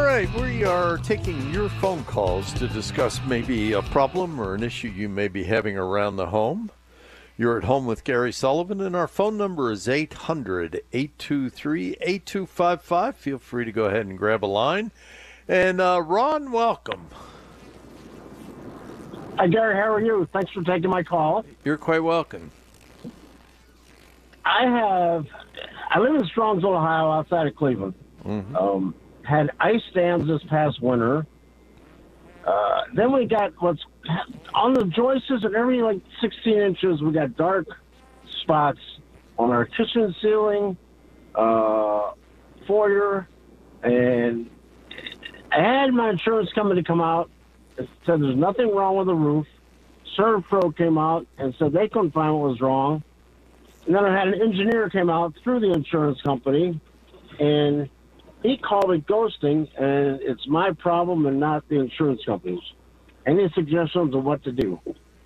right, we are taking your phone calls to discuss maybe a problem or an issue you may be having around the home. You're at home with Gary Sullivan, and our phone number is 800-823-8255. Feel free to go ahead and grab a line. And Ron, welcome. Hi, Gary. How are you? Thanks for taking my call. You're quite welcome. I live in Strongsville, Ohio, outside of Cleveland. Mm-hmm. Had ice dams this past winter. Then we got what's on the joists and every 16 inches. We got dark spots on our kitchen ceiling, foyer, and I had my insurance company come out and said there's nothing wrong with the roof. ServPro came out and said they couldn't find what was wrong. And then I had an engineer came out through the insurance company, and he called it ghosting, and it's my problem and not the insurance company's. Any suggestions of what to do?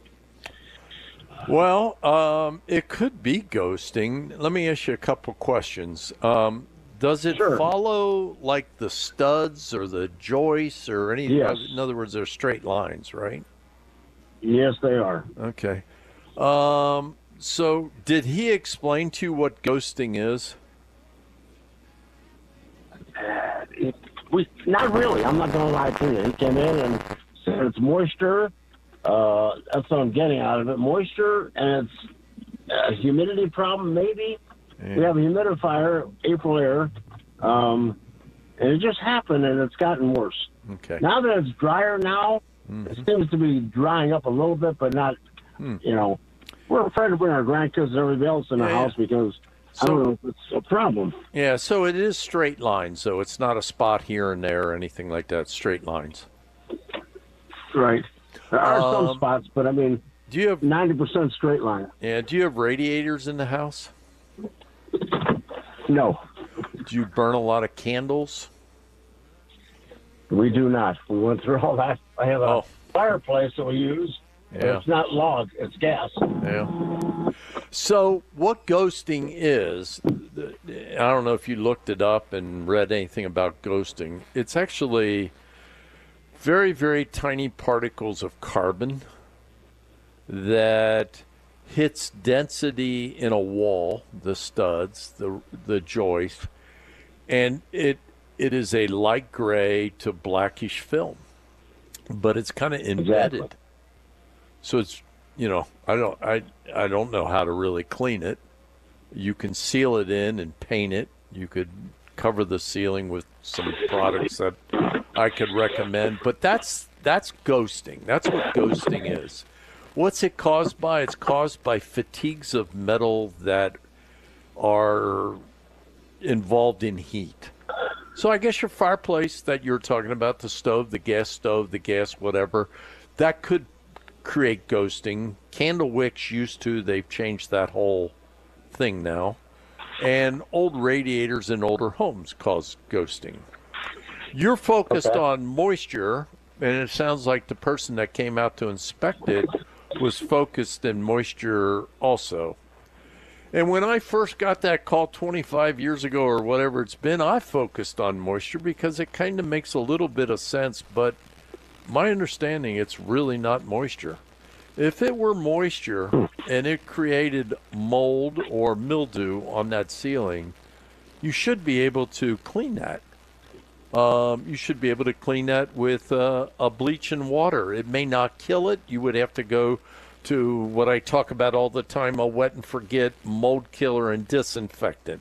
Well, it could be ghosting. Let me ask you a couple questions. Does it follow like the studs or the joists or any? Yes. In other words, they're straight lines, right? Yes, they are. Okay. So did he explain to you what ghosting is? Not really. I'm not going to lie to you. He came in and said it's moisture. That's what I'm getting out of it. Moisture, and it's a humidity problem, maybe. Yeah. We have a humidifier, April air, and it just happened, and it's gotten worse. Okay. Now that it's drier now, it seems to be drying up a little bit, but not, we're afraid to bring our grandkids and everybody else in the house because I don't know if it's a problem. Yeah, so it is straight lines, so it's not a spot here and there or anything like that. Straight lines. Right. There are some spots, but I mean, do you have 90% straight line? Yeah. Do you have radiators in the house? No. Do you burn a lot of candles? We do not. We went through all that. I have a fireplace that we use. Yeah. It's not log, it's gas. Yeah. So what ghosting is, I don't know if you looked it up and read anything about ghosting. It's actually very, very tiny particles of carbon that hits density in a wall, the studs, the joist, and it is a light gray to blackish film, but it's kind of embedded. Exactly. So it's, I don't know how to really clean it. You can seal it in and paint it. You could cover the ceiling with some products that I could recommend. But that's ghosting. That's what ghosting is. What's it caused by? It's caused by fatigues of metal that are involved in heat. So I guess your fireplace that you're talking about, the stove, the gas, whatever, that could create ghosting. Candle wicks used to. They've changed that whole thing now. And old radiators in older homes cause ghosting. You're focused on moisture, and it sounds like the person that came out to inspect it was focused in moisture also. And when I first got that call 25 years ago or whatever it's been, I focused on moisture because it kind of makes a little bit of sense, but my understanding, it's really not moisture. If it were moisture and it created mold or mildew on that ceiling, you should be able to clean that. You should be able to clean that with a bleach and water. It may not kill it. You would have to go to what I talk about all the time, a wet and forget mold killer and disinfectant.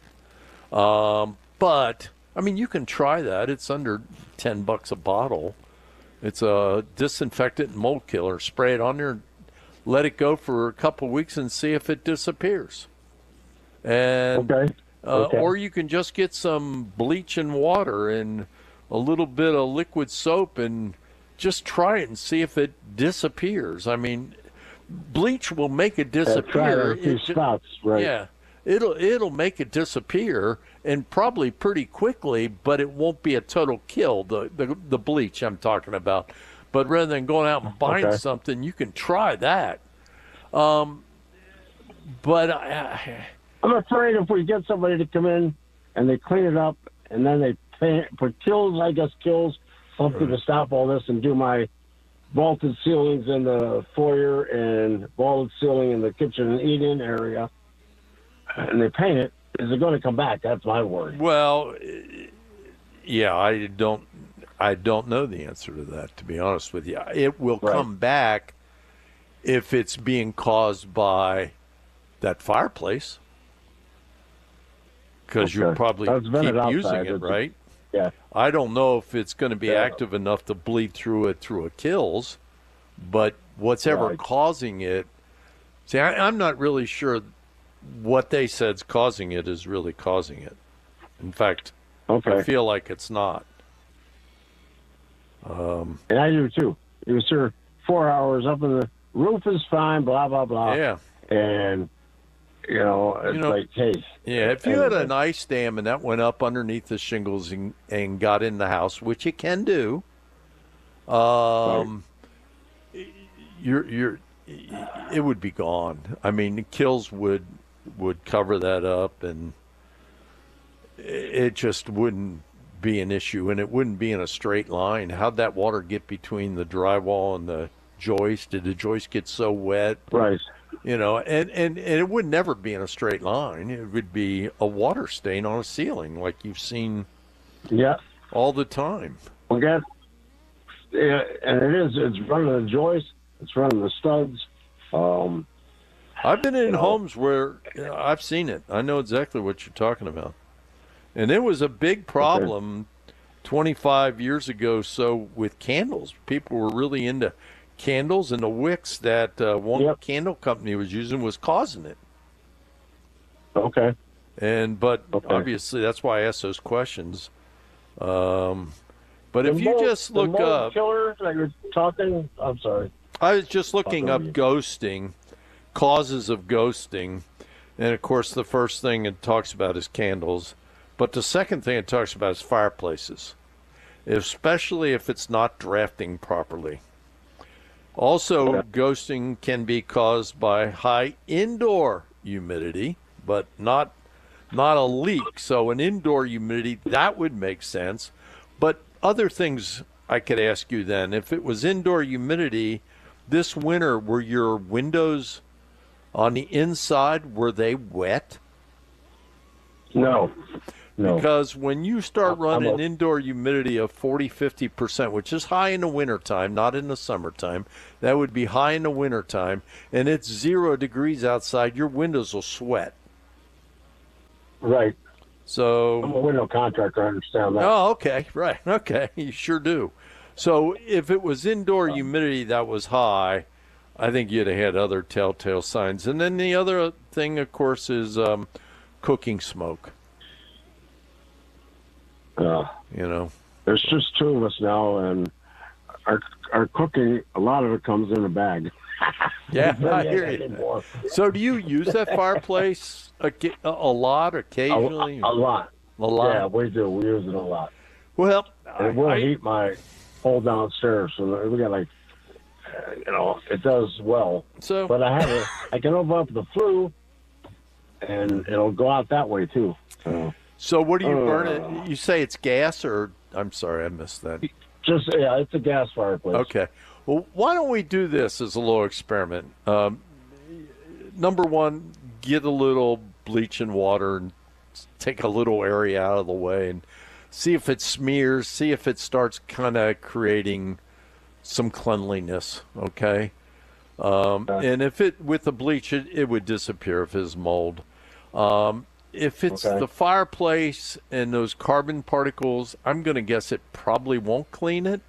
But, I mean, you can try that. It's under $10 a bottle. It's a disinfectant and mold killer. Spray it on there, let it go for a couple of weeks and see if it disappears. And or you can just get some bleach and water and a little bit of liquid soap and just try it and see if it disappears. I mean, bleach will make it disappear. Yeah. It'll make it disappear, and probably pretty quickly, but it won't be a total kill, the bleach I'm talking about. But rather than going out and buying something, you can try that. But I'm afraid if we get somebody to come in and they clean it up and then they put kills, I guess kills, something to stop all this, and do my vaulted ceilings in the foyer and vaulted ceiling in the kitchen and eat-in area, and they paint it, is it going to come back? That's my worry. Well, yeah, I don't know the answer to that, to be honest with you. It will come back if it's being caused by that fireplace, because you probably keep using it, right? Yeah. I don't know if it's going to be active enough to bleed through it through a kills, but what's ever causing it, see, I'm not really sure what they said's causing it is really causing it. In fact, I feel like it's not. And I do too. It was here 4 hours up in the roof is fine, blah, blah, blah. Yeah. And, it's like, hey. Yeah, if you had an ice dam and that went up underneath the shingles and got in the house, which it can do, it would be gone. I mean, the kills would cover that up, and it just wouldn't be an issue, and it wouldn't be in a straight line. How'd that water get between the drywall and the joist? Did the joist get so wet? Right. And it would never be in a straight line. It would be a water stain on a ceiling, like you've seen all the time. Well, and it's running the joist, it's running the studs. I've been in homes where I've seen it. I know exactly what you're talking about. And it was a big problem 25 years ago so with candles. People were really into candles, and the wicks that one candle company was using was causing it. But obviously that's why I ask those questions. But if you just look up killer that you're talking, I'm sorry. I was just looking up ghosting, causes of ghosting, and of course the first thing it talks about is candles, but the second thing it talks about is fireplaces, especially if it's not drafting properly. Also, ghosting can be caused by high indoor humidity, but not a leak. So an indoor humidity, that would make sense. But other things I could ask you then, if it was indoor humidity this winter, were your windows on the inside, were they wet? No. Because when you start running indoor humidity of 40-50%, which is high in the wintertime, not in the summertime, that would be high in the wintertime, and it's 0 degrees outside, your windows will sweat. Right. So I'm a window contractor, I understand that. Oh, okay. Right. Okay. You sure do. So if it was indoor humidity that was high, I think you'd have had other telltale signs. And then the other thing, of course, is cooking smoke. There's just two of us now, and our cooking, a lot of it comes in a bag. Yeah, I hear you. So do you use that fireplace a lot, occasionally? A lot. A lot? Yeah, we do. We use it a lot. Well, it will heat my whole downstairs, so we got it does well. So, but I can open up the flue, and it'll go out that way too. So what do you burn it? You say it's gas, or I'm sorry, I missed that. It's a gas fireplace. Okay. Well, why don't we do this as a little experiment? Number one, get a little bleach and water and take a little area out of the way and see if it smears, see if it starts kind of creating some cleanliness, okay? And if with the bleach, it would disappear if it's mold. If it's the fireplace and those carbon particles, I'm going to guess it probably won't clean it.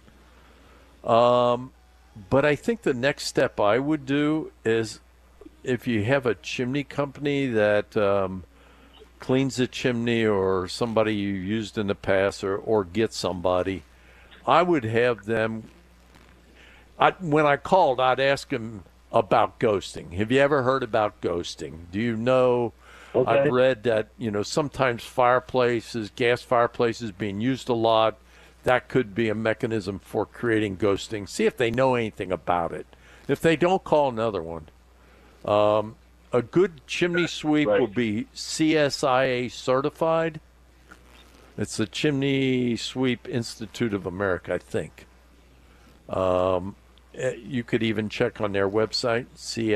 But I think the next step I would do is if you have a chimney company that cleans the chimney, or somebody you used in the past, or get somebody, I would have them. When I called, I'd ask them about ghosting. Have you ever heard about ghosting? Do you know? I've read that, sometimes gas fireplaces being used a lot, that could be a mechanism for creating ghosting. See if they know anything about it. If they don't, call another one. A good chimney sweep will be CSIA certified. It's the Chimney Sweep Institute of America, I think. You could even check on their website,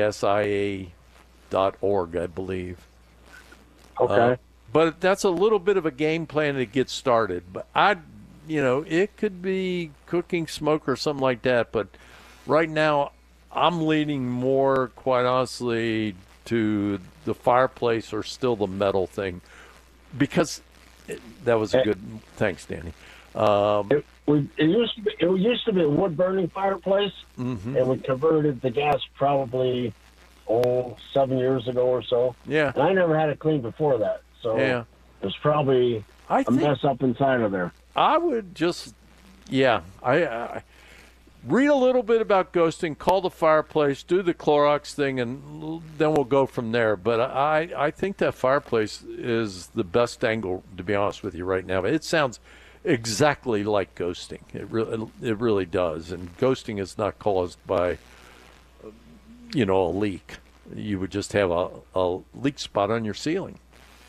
csia.org, I believe. Okay. But that's a little bit of a game plan to get started. But it could be cooking, smoke, or something like that. But right now, I'm leaning more, quite honestly, to the fireplace or still the metal thing, because that was a good. Thanks, Danny. It used to be a wood burning fireplace, and we converted to gas probably 7 years ago or so. Yeah, and I never had it cleaned before that, so yeah, there's probably a mess up inside of there. I would just, I read a little bit about ghosting, call the fireplace, do the Clorox thing, and then we'll go from there. But I think that fireplace is the best angle, to be honest with you, right now. It sounds exactly like ghosting. It really does. And ghosting is not caused by, a leak. You would just have a leak spot on your ceiling.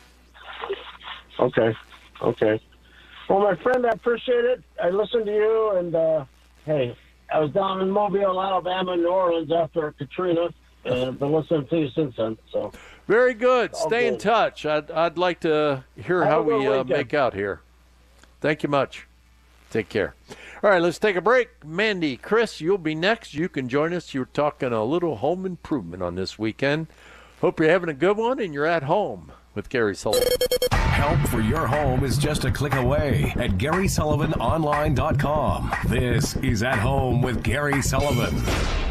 Okay. Well, my friend, I appreciate it. I listened to you, and hey, I was down in Mobile, Alabama, New Orleans after Katrina, and I've been listening to you since then. So very good. Stay in touch. I'd like to hear how we make out here. Thank you much. Take care. All right, let's take a break. Mandy, Chris, you'll be next. You can join us. You're talking a little home improvement on this weekend. Hope you're having a good one and you're at home with Gary Sullivan. Help for your home is just a click away at GarySullivanOnline.com. This is At Home with Gary Sullivan.